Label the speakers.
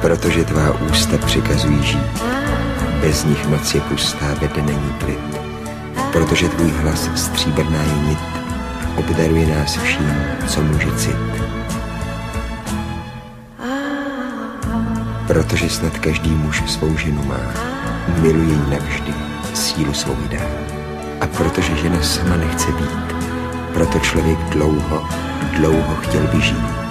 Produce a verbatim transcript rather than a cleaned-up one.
Speaker 1: protože tvá ústa přikazují žít, bez nich noc je pustá, ve dne není klid. Protože tvůj hlas stříbrná je nit, obdaruje nás vším, co může cit. Protože snad každý muž svou ženu má, miluje ji navždy, sílu svou dá. A protože žena sama nechce být, proto člověk dlouho, dlouho chtěl by žít.